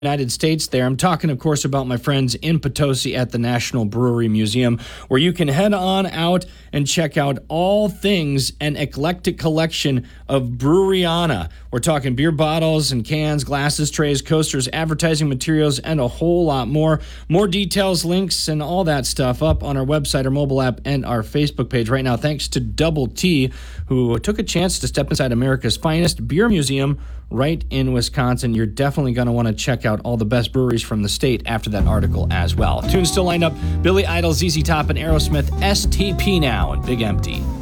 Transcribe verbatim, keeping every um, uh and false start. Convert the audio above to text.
United States there. I'm talking, of course, about my friends in Potosi at the National Brewery Museum, where you can head on out and check out all things an eclectic collection of Breweriana. We're talking beer bottles and cans, glasses, trays, coasters, advertising materials, and a whole lot more. More details, links, and all that stuff up on our website, our mobile app, and our Facebook page right now. Thanks to Double T, who took a chance to step inside America's finest beer museum right in Wisconsin. You're definitely going to want to check out all the best breweries from the state after that article as well. Tunes still lined up. Billy Idol, Z Z Top, and Aerosmith. S T P now and Big Empty.